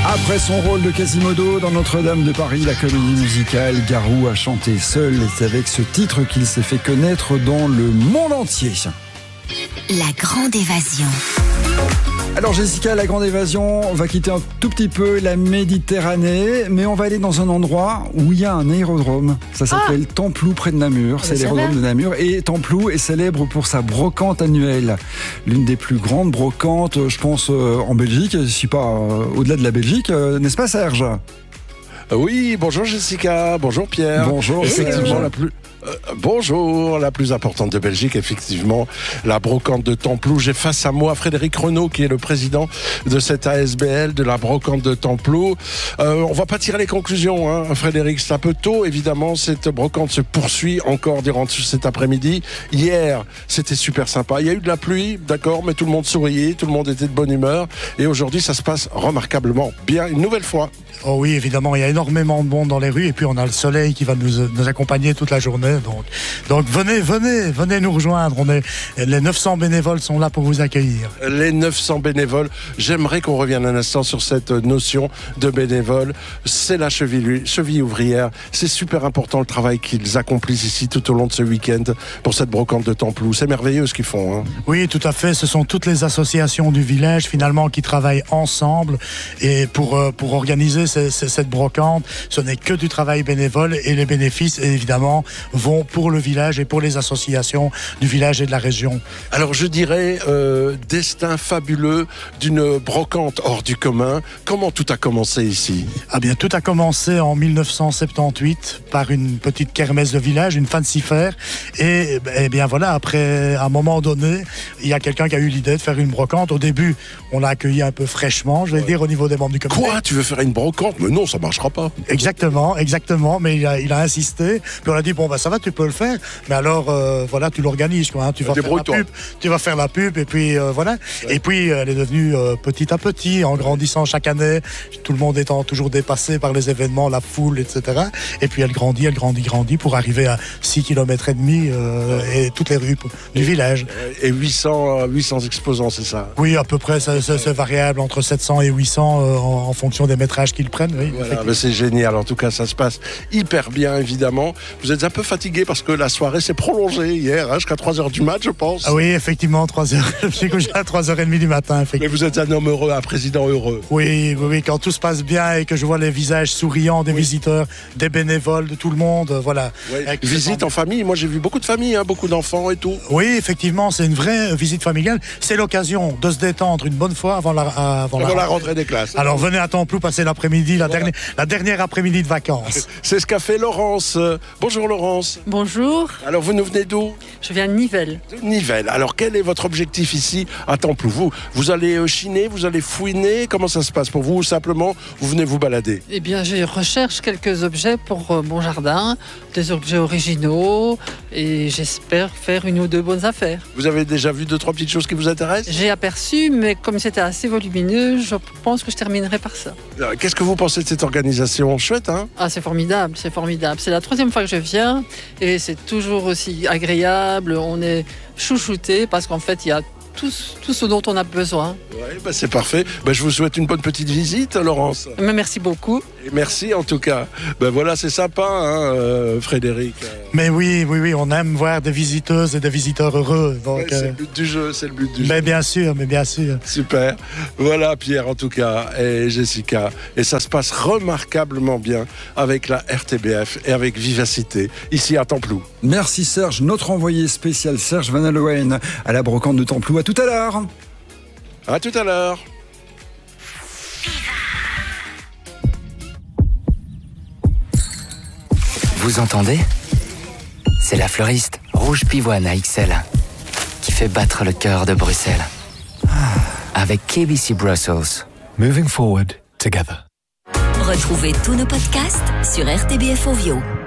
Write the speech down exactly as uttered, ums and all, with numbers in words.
Après son rôle de Quasimodo dans Notre-Dame de Paris, la comédie musicale, Garou a chanté seul et c'est avec ce titre qu'il s'est fait connaître dans le monde entier. La Grande Évasion. Alors Jessica, la Grande Évasion, on va quitter un tout petit peu la Méditerranée, mais on va aller dans un endroit où il y a un aérodrome. Ça s'appelle ah Templou, près de Namur. C'est l'aérodrome de Namur. Et Templou est célèbre pour sa brocante annuelle. L'une des plus grandes brocantes, je pense, en Belgique, si pas au-delà de la Belgique, n'est-ce pas Serge ? Oui, bonjour Jessica, bonjour Pierre. Bonjour Effectivement, la plus... Euh, bonjour, la plus importante de Belgique, effectivement, la brocante de Templou. J'ai face à moi Frédéric Renaud, qui est le président de cette A S B L, de la brocante de Templou. Euh, on va pas tirer les conclusions, hein, Frédéric, c'est un peu tôt, évidemment. Cette brocante se poursuit encore durant cet après-midi. Hier, c'était super sympa. Il y a eu de la pluie, d'accord, mais tout le monde souriait, tout le monde était de bonne humeur. Et aujourd'hui, ça se passe remarquablement bien, une nouvelle fois. Oh oui, évidemment, il y a énormément de monde dans les rues et puis on a le soleil qui va nous, nous accompagner toute la journée. Donc, donc venez, venez, venez nous rejoindre. On est, les neuf cents bénévoles sont là pour vous accueillir. Les neuf cents bénévoles, j'aimerais qu'on revienne un instant sur cette notion de bénévoles. C'est la cheville, cheville ouvrière. C'est super important le travail qu'ils accomplissent ici tout au long de ce week-end pour cette brocante de Templou. C'est merveilleux ce qu'ils font. Hein. Oui, tout à fait. Ce sont toutes les associations du village finalement qui travaillent ensemble et pour, pour organiser C'est, c'est, cette brocante, ce n'est que du travail bénévole et les bénéfices évidemment vont pour le village et pour les associations du village et de la région. Alors je dirais euh, destin fabuleux d'une brocante hors du commun. Comment tout a commencé ici ? Ah bien, tout a commencé en dix-neuf cent soixante-dix-huit par une petite kermesse de village, une fancy fair et, et bien voilà, après à un moment donné, il y a quelqu'un qui a eu l'idée de faire une brocante. Au début, on l'a accueilli un peu fraîchement, je vais ouais. dire au niveau des membres du comité. Quoi ? Tu veux faire une brocante ? Mais non, ça marchera pas. Exactement, exactement. Mais il a, il a insisté. Puis on a dit bon bah ça va, tu peux le faire. Mais alors euh, voilà, tu l'organises quoi. Hein. Tu vas faire la pub. Tu vas faire la pub et puis euh, voilà. Ouais. Et puis elle est devenue euh, petit à petit, en grandissant chaque année. Tout le monde étant toujours dépassé par les événements, la foule, et cetera. Et puis elle grandit, elle grandit, grandit pour arriver à six kilomètres et demi euh, et toutes les rues du village. Et huit cents, huit cents exposants, c'est ça ? Oui, à peu près. Ça, ça, c'est variable entre sept cents et huit cents euh, en, en fonction des métrages qu'ils prennent. Oui, voilà, mais c'est génial, en tout cas ça se passe hyper bien évidemment. Vous êtes un peu fatigué parce que la soirée s'est prolongée hier hein, jusqu'à trois heures du mat je pense. Ah oui effectivement, trois heures, je me suis couché à trois heures trente du matin. Mais vous êtes un homme heureux, un président heureux. Oui, oui, oui, quand tout se passe bien et que je vois les visages souriants des oui. visiteurs, des bénévoles, de tout le monde, voilà. Oui. Visite en famille, moi j'ai vu beaucoup de familles, hein, beaucoup d'enfants et tout. Oui effectivement, c'est une vraie visite familiale, c'est l'occasion de se détendre une bonne fois avant la, avant avant la, la rentrée des classes. Alors venez à Templou passer l'après-midi, la Dernière, la dernière après-midi de vacances. C'est ce qu'a fait Laurence. Bonjour Laurence. Bonjour. Alors vous nous venez d'où ? Je viens de Nivelles. De Nivelles. Alors quel est votre objectif ici à Templou ? Vous, vous allez chiner, vous allez fouiner, comment ça se passe pour vous ? Ou simplement vous venez vous balader ? Eh bien je recherche quelques objets pour euh, mon jardin, des objets originaux et j'espère faire une ou deux bonnes affaires. Vous avez déjà vu deux, trois petites choses qui vous intéressent ? J'ai aperçu, mais comme c'était assez volumineux, je pense que je terminerai par ça. Qu'est-ce que vous pensez de cette organisation ? Chouette, hein ? Ah, c'est formidable, c'est formidable. C'est la troisième fois que je viens et c'est toujours aussi agréable. On est chouchouté parce qu'en fait, il y a tout, tout ce dont on a besoin. Oui, bah c'est parfait. Bah, je vous souhaite une bonne petite visite, Laurence. Mais merci beaucoup. Et merci en tout cas. Ben voilà, c'est sympa, hein, euh, Frédéric. Mais oui, oui, oui, on aime voir des visiteuses et des visiteurs heureux. Donc, ouais, c'est le but du jeu, c'est le but du mais jeu. Bien sûr, mais bien sûr. Super. Voilà, Pierre, en tout cas, et Jessica. Et ça se passe remarquablement bien avec la R T B F et avec Vivacité, ici à Templou. Merci Serge, notre envoyé spécial Serge Van Allowen à la brocante de Templou. À tout à l'heure. À tout à l'heure. Vous entendez ? C'est la fleuriste Rouge Pivoine à X L qui fait battre le cœur de Bruxelles. Avec K B C Brussels. Moving forward together. Retrouvez tous nos podcasts sur R T B F Ovio.